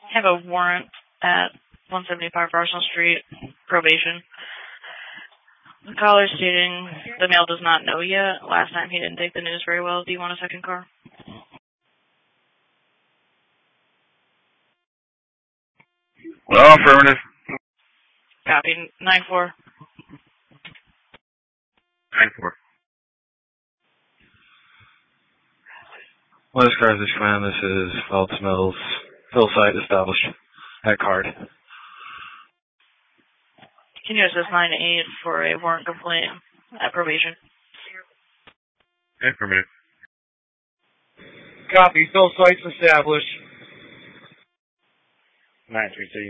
have a warrant at 175 Arsenal Street, probation. The caller stating the male does not know yet. Last time he didn't take the news very well. Do you want a second car? Well, affirmative. Copy. 9-4. 9-4. West Carthage Command, this is Phelps Mills. Fill site established at card. Can you assist 9-8 for a warrant complaint at probation? Affirmative. Copy. Fill sites established. 9-3-6.